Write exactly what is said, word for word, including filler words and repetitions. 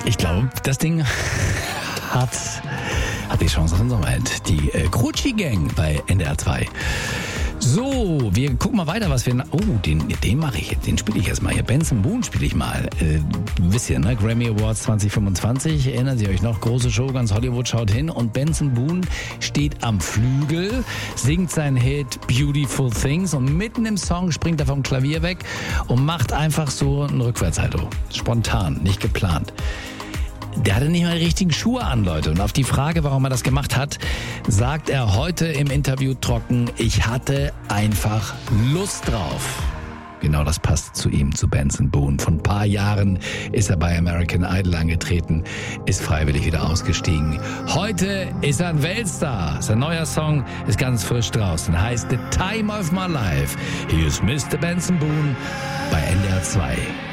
Ich glaube, das Ding hat, hat die Chance auf den Sommerhit. Die äh, Crucci Gang bei N D R zwei. So, wir gucken mal weiter, was wir... Oh, den, den mache ich, den spiele ich erstmal hier. Benson Boone spiele ich mal. Äh, wisst ihr, ne? Grammy Awards zwanzig fünfundzwanzig, erinnern Sie euch noch? Große Show, ganz Hollywood schaut hin. Und Benson Boone steht am Flügel, singt seinen Hit Beautiful Things und mitten im Song springt er vom Klavier weg und macht einfach so ein Rückwärtssalto. Spontan, nicht geplant. Der hatte nicht mal die richtigen Schuhe an, Leute. Und auf die Frage, warum er das gemacht hat, sagt er heute im Interview trocken, ich hatte einfach Lust drauf. Genau, das passt zu ihm, zu Benson Boone. Vor ein paar Jahren ist er bei American Idol angetreten, ist freiwillig wieder ausgestiegen. Heute ist er ein Weltstar. Sein neuer Song ist ganz frisch draußen, heißt The Time of My Life. Hier ist Mister Benson Boone bei N D R zwei.